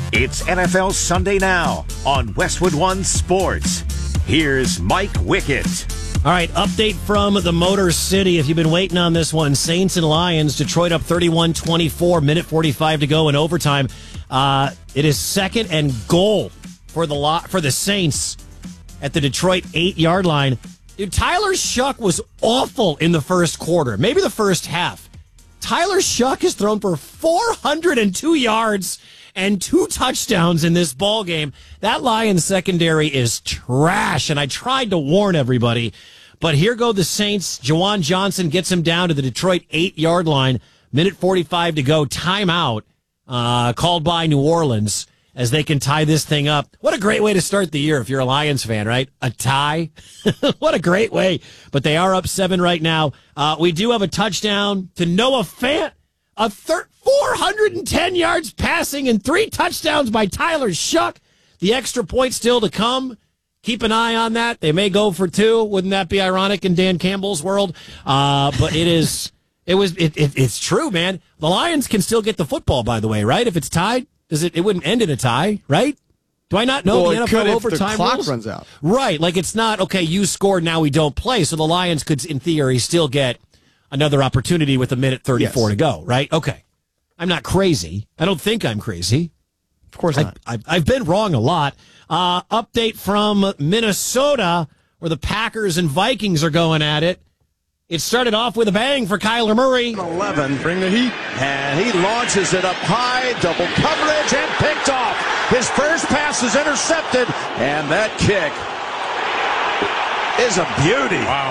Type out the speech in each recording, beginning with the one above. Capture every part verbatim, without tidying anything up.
It's N F L Sunday Now on Westwood One Sports. Here's Mike Wickett. All right, update from the Motor City. If you've been waiting on this one, Saints and Lions, Detroit up thirty-one twenty-four, minute forty-five to go in overtime. Uh, it is second and goal for the lo- for the Saints at the Detroit eight-yard line. Dude, Tyler Shuck was awful in the first quarter, maybe the first half. Tyler Shuck has thrown for four hundred two yards and two touchdowns in this ball game. That Lions secondary is trash, and I tried to warn everybody. But here go the Saints. Juwan Johnson gets him down to the Detroit eight-yard line. Minute forty-five to go. Timeout uh, called by New Orleans as they can tie this thing up. What a great way to start the year if you're a Lions fan, right? A tie. What a great way. But they are up seven right now. Uh, we do have a touchdown to Noah Fant. A thir- four hundred ten yards passing and three touchdowns by Tyler Shuck. The extra point still to come. Keep an eye on that. They may go for two. Wouldn't that be ironic in Dan Campbell's world? Uh, but it is, it was, it, it, it's true, man. The Lions can still get the football, by the way, right? If it's tied, does it, it wouldn't end in a tie, right? Do I not know well, the N F L could overtime if the clock rules? runs out. Right. Like it's not, okay, you scored, now we don't play. So the Lions could, in theory, still get another opportunity with a minute thirty-four yes. to go, right? Okay. I'm not crazy. I don't think I'm crazy. Of course not. I, I've, I've been wrong a lot. Uh, update from Minnesota, where the Packers and Vikings are going at it. It started off with a bang for Kyler Murray. eleven, bring the heat. And he launches it up high, double coverage, and picked off. His first pass is intercepted, and that kick is a beauty. Wow.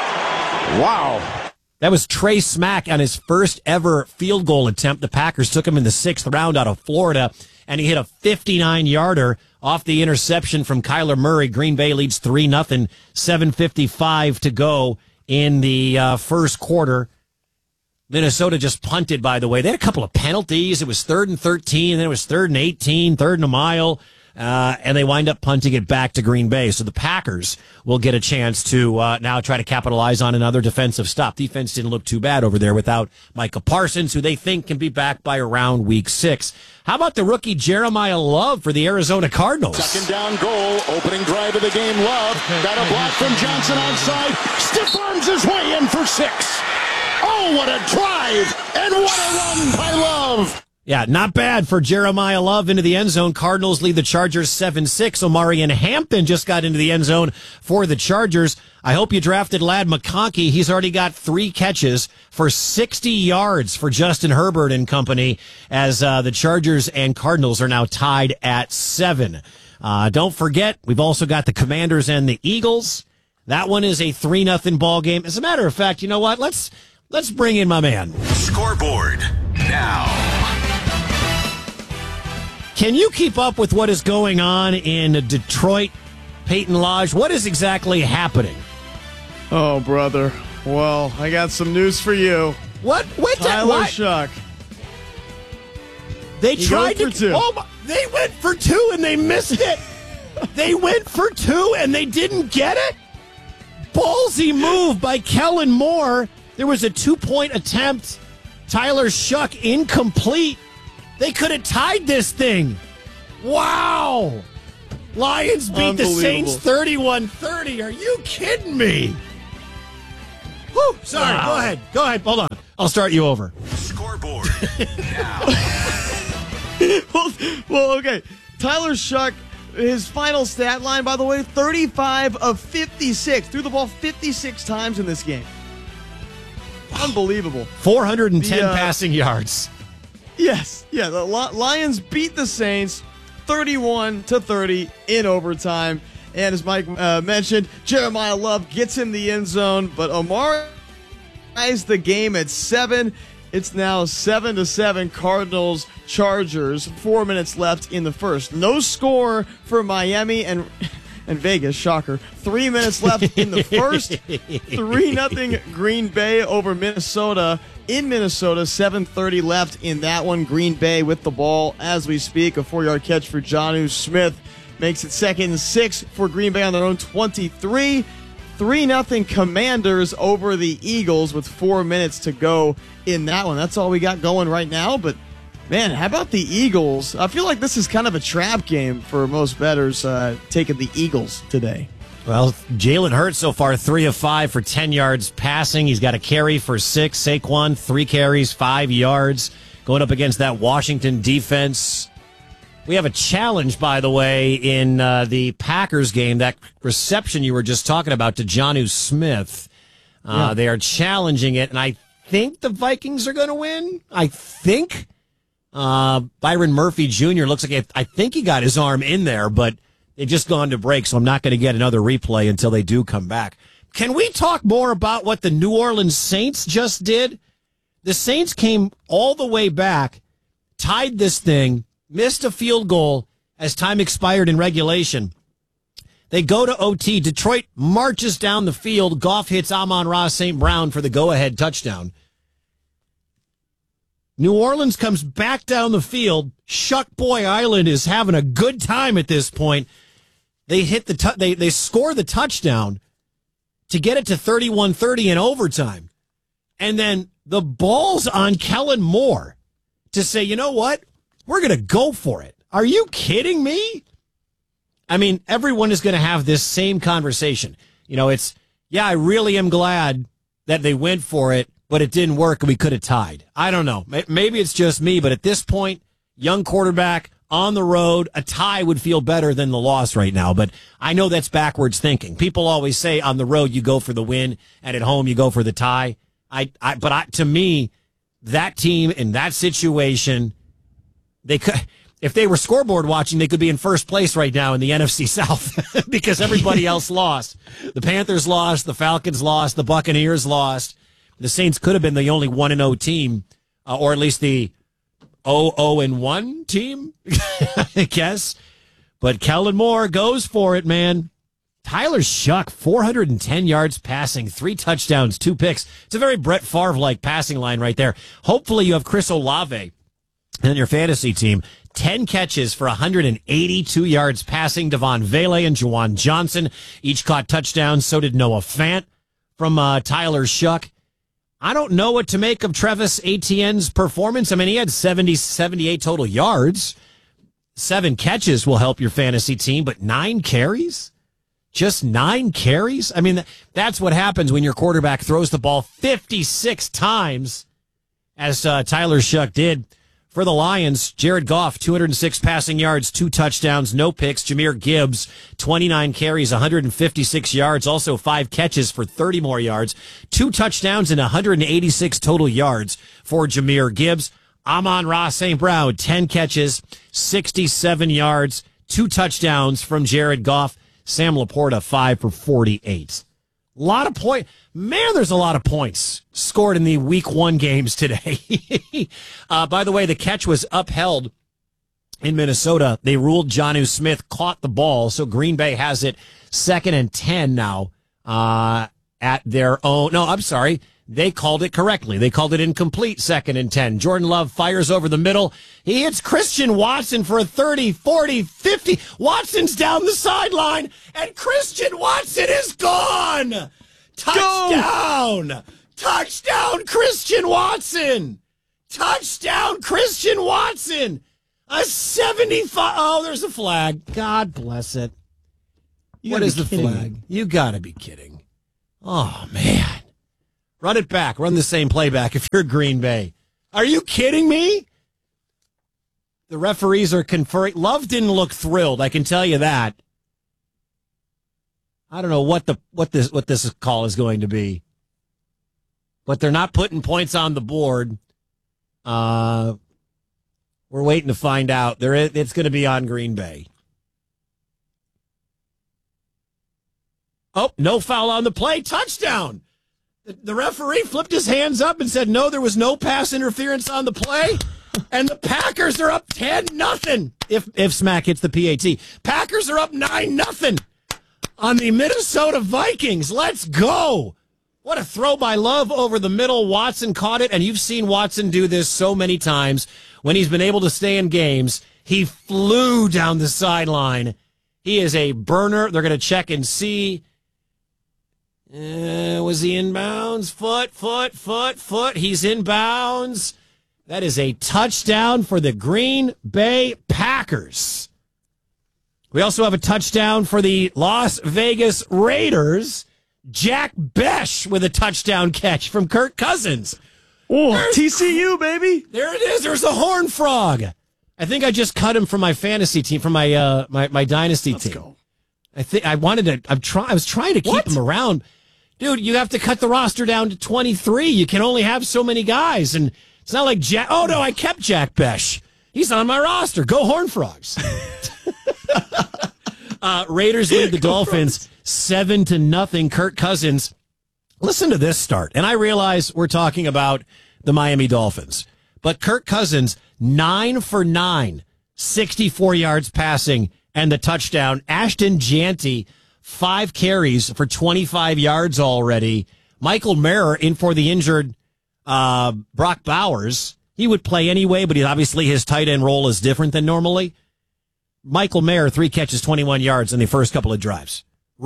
Wow. That was Trey Smack on his first ever field goal attempt. The Packers took him in the sixth round out of Florida, and he hit a fifty-nine yarder off the interception from Kyler Murray. Green Bay leads three nothing, seven fifty-five to go in the uh, first quarter. Minnesota just punted, by the way. They had a couple of penalties. It was third and thirteen, then it was third and eighteen, third and a mile. Uh, and they wind up punting it back to Green Bay. So the Packers will get a chance to uh, now try to capitalize on another defensive stop. Defense didn't look too bad over there without Micah Parsons, who they think can be back by around week six. How about the rookie Jeremiah Love for the Arizona Cardinals? Second down goal, opening drive of the game. Love got a block from Johnson onside. Stiff arms his way in for six. Oh, what a drive, and what a run by Love. Yeah, not bad for Jeremiah Love into the end zone. Cardinals lead the Chargers seven six. Omarion Hampton just got into the end zone for the Chargers. I hope you drafted Ladd McConkey. He's already got three catches for sixty yards for Justin Herbert and company as uh, the Chargers and Cardinals are now tied at seven. Uh, don't forget, we've also got the Commanders and the Eagles. That one is a three nothing ball game. As a matter of fact, you know what? Let's let's bring in my man. Scoreboard now. Can you keep up with what is going on in Detroit, Peyton Lodge? What is exactly happening? Oh, brother. Well, I got some news for you. What? Wait, Tyler what? Shuck. They He tried goes to. for two. Oh my, they went for two and they missed it. They went for two and they didn't get it. Ballsy move by Kellen Moore. There was a two-point attempt. Tyler Shuck incomplete. They could have tied this thing. Wow. Lions beat the Saints thirty-one thirty. Are you kidding me? Whew, sorry, wow. Go ahead. Go ahead. Hold on. I'll start you over. Scoreboard now. well, well, okay. Tyler Shuck, his final stat line, by the way, thirty-five of fifty-six. Threw the ball fifty-six times in this game. Unbelievable. four hundred ten the, uh, passing yards. Yes, yeah. The Lions beat the Saints thirty-one to thirty in overtime. And as Mike uh, mentioned, Jeremiah Love gets in the end zone, but Omar ties the game at seven. It's now seven to seven. Cardinals Chargers. Four minutes left in the first. No score for Miami and and Vegas. Shocker. Three minutes left in the first. Three nothing Green Bay over Minnesota. In Minnesota, seven thirty left in that one. Green Bay with the ball as we speak. A four-yard catch for Jonnu Smith makes it second and six for Green Bay on their own twenty-three. three nothing Commanders over the Eagles with four minutes to go in that one. That's all we got going right now, but Man, how about the Eagles? I feel like this is kind of a trap game for most bettors uh, taking the Eagles today. Well, Jalen Hurts so far, three of five for ten yards passing. He's got a carry for six. Saquon, three carries, five yards. Going up against that Washington defense. We have a challenge, by the way, in uh, the Packers game. That reception you were just talking about to Jonnu Smith. Uh, yeah. They are challenging it, and I think the Vikings are going to win. I think. Uh, Byron Murphy Junior looks like, I think he got his arm in there, but they've just gone to break, so I'm not going to get another replay until they do come back. Can we talk more about what the New Orleans Saints just did? The Saints came all the way back, tied this thing, missed a field goal as time expired in regulation. They go to O T. Detroit marches down the field. Goff hits Amon-Ra Saint Brown for the go-ahead touchdown. New Orleans comes back down the field. Shuck Boy Island is having a good time at this point. They hit the tu- they they score the touchdown to get it to thirty-one thirty in overtime. And then the ball's on Kellen Moore to say, you know what? We're going to go for it. Are you kidding me? I mean, everyone is going to have this same conversation. You know, it's, yeah, I really am glad that they went for it, but it didn't work and we could have tied. I don't know. Maybe it's just me, but at this point, young quarterback on the road, a tie would feel better than the loss right now. But I know that's backwards thinking. People always say on the road you go for the win and at home you go for the tie. I, I but I, to me, that team in that situation, they could, if they were scoreboard watching, they could be in first place right now in the N F C South because everybody else lost. The Panthers lost, the Falcons lost, the Buccaneers lost. The Saints could have been the only one and oh team, uh, or at least the oh oh and one team, I guess. But Kellen Moore goes for it, man. Tyler Shuck, four hundred ten yards passing, three touchdowns, two picks. It's a very Brett Favre-like passing line right there. Hopefully you have Chris Olave in your fantasy team. ten catches for one hundred eighty-two yards passing. Devon Vele and Juwan Johnson each caught touchdowns. So did Noah Fant from uh, Tyler Shuck. I don't know what to make of Travis Etienne's performance. I mean, he had seventy, seventy-eight total yards. Seven catches will help your fantasy team, but nine carries? Just nine carries? I mean, that's what happens when your quarterback throws the ball fifty-six times, as uh, Tyler Shuck did. For the Lions, Jared Goff, two hundred six passing yards, two touchdowns, no picks. Jahmyr Gibbs, twenty-nine carries, one hundred fifty-six yards, also five catches for thirty more yards, two touchdowns and one hundred eighty-six total yards for Jahmyr Gibbs. Amon-Ra Saint Brown, ten catches, sixty-seven yards, two touchdowns from Jared Goff. Sam Laporta, five for forty-eight. A lot of points. Man, there's a lot of points scored in the week one games today. uh, by the way, the catch was upheld in Minnesota. They ruled Jonnu Smith caught the ball, so Green Bay has it second and ten now uh, at their own. No, I'm sorry. They called it correctly. They called it incomplete, second and ten. Jordan Love fires over the middle. He hits Christian Watson for a thirty, forty, fifty. Watson's down the sideline, and Christian Watson is gone. Touchdown! Go! Touchdown, Christian Watson! Touchdown, Christian Watson! A seventy-five. Oh, there's a flag. God bless it. You what is the flag? Me. You got to be kidding. Oh, man. Run it back. Run the same playback if you're Green Bay. Are you kidding me? The referees are conferring. Love didn't look thrilled, I can tell you that. I don't know what the what this what this call is going to be. But they're not putting points on the board. Uh, we're waiting to find out. There is, it's going to be on Green Bay. Oh, no foul on the play. Touchdown. The referee flipped his hands up and said, no, there was no pass interference on the play. And the Packers are up ten nothing. If if Smack hits the P A T. Packers are up nine nothing on the Minnesota Vikings. Let's go. What a throw by Love over the middle. Watson caught it, and you've seen Watson do this so many times when he's been able to stay in games. He flew down the sideline. He is a burner. They're going to check and see. Uh, was he in bounds? Foot, foot, foot, foot. He's in bounds. That is a touchdown for the Green Bay Packers. We also have a touchdown for the Las Vegas Raiders. Jack Besh with a touchdown catch from Kirk Cousins. Oh, There's- T C U, baby. There it is. There's a Horn Frog. I think I just cut him from my fantasy team, from my uh, my, my dynasty Let's team. go. I think I wanted to. I'm trying. I was trying to keep What? him around, dude. You have to cut the roster down to twenty-three. You can only have so many guys, and it's not like Jack. Oh no, I kept Jack Besh. He's on my roster. Go Horn Frogs. uh, Raiders lead the Dolphins seven to nothing. Kirk Cousins. Listen to this start, and I realize we're talking about the Miami Dolphins, but Kirk Cousins nine for nine, sixty-four yards passing. And the touchdown. Ashton Janty, five carries for twenty-five yards already. Michael Mayer in for the injured uh, Brock Bowers. He would play anyway, but he, obviously his tight end role is different than normally. Michael Mayer, three catches, twenty-one yards in the first couple of drives.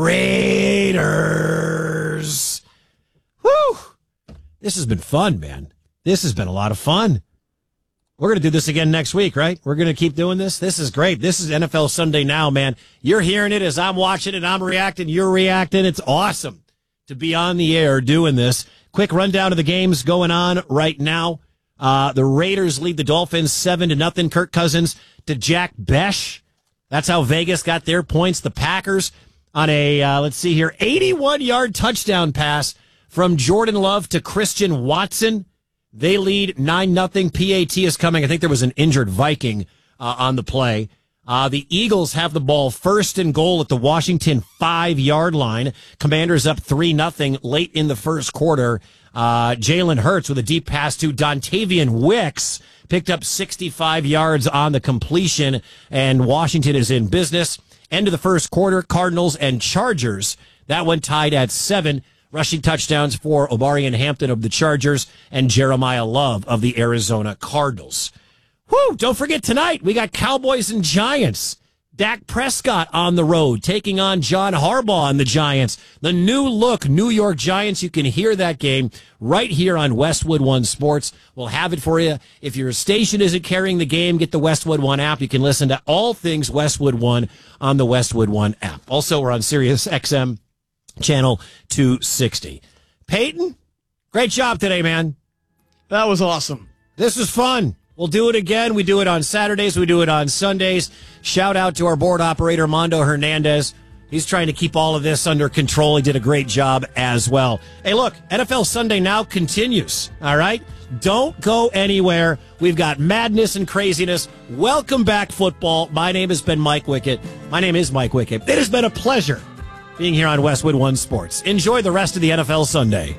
Raiders. Whew. This has been fun, man. This has been a lot of fun. We're going to do this again next week, right? We're going to keep doing this. This is great. This is N F L Sunday Now, man. You're hearing it as I'm watching it. I'm reacting. You're reacting. It's awesome to be on the air doing this. Quick rundown of the games going on right now. Uh, the Raiders lead the Dolphins seven to nothing. Kirk Cousins to Jack Besh. That's how Vegas got their points. The Packers on a, uh, let's see here, eighty-one yard touchdown pass from Jordan Love to Christian Watson. They lead nine nothing. P A T is coming. I think there was an injured Viking uh, on the play. Uh, the Eagles have the ball first and goal at the Washington five-yard line. Commanders up three nothing late in the first quarter. Uh, Jalen Hurts with a deep pass to Dontavian Wicks. Picked up sixty-five yards on the completion, and Washington is in business. End of the first quarter, Cardinals and Chargers. That one tied at seven. Rushing touchdowns for Omarion Hampton of the Chargers and Jeremiah Love of the Arizona Cardinals. Whew, don't forget tonight, we got Cowboys and Giants. Dak Prescott on the road, taking on John Harbaugh and the Giants. The new look New York Giants. You can hear that game right here on Westwood One Sports. We'll have it for you. If your station isn't carrying the game, get the Westwood One app. You can listen to all things Westwood One on the Westwood One app. Also, we're on Sirius X M. Channel two sixty. Peyton, great job today, man. That was awesome. This was fun. We'll do it again. We do it on Saturdays. We do it on Sundays. Shout out to our board operator, Mondo Hernandez. He's trying to keep all of this under control. He did a great job as well. Hey, look, N F L Sunday Now continues, all right? Don't go anywhere. We've got madness and craziness. Welcome back, football. My name has been Mike Wickett. My name is Mike Wickett. It has been a pleasure being here on Westwood One Sports. Enjoy the rest of the N F L Sunday.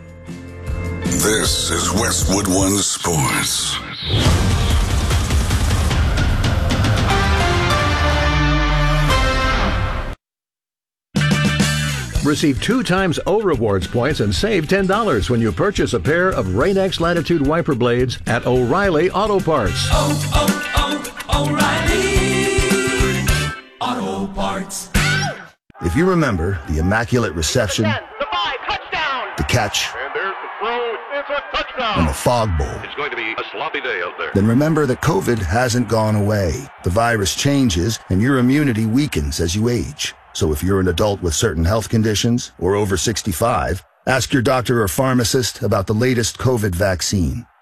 This is Westwood One Sports. Receive two times O Rewards points and save ten dollars when you purchase a pair of Rain-X Latitude wiper blades at O'Reilly Auto Parts. Oh, oh, oh, O'Reilly Auto Parts. If you remember the immaculate reception, The five, touchdown! the catch, And there's the throw. It's a touchdown! and the fog bowl, It's going to be a sloppy day out there. then remember that COVID hasn't gone away. The virus changes and your immunity weakens as you age. So if you're an adult with certain health conditions or over sixty-five, ask your doctor or pharmacist about the latest COVID vaccine.